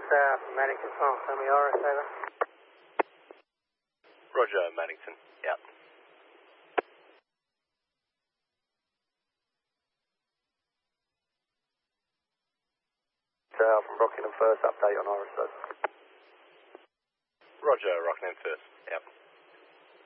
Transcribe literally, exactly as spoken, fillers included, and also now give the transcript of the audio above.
uh, Maddington from Semi-Iris, over. Roger, Maddington. Yeah. Uh, from Rockingham First, update on Iris, sir. Roger, Rockingham First. Yep.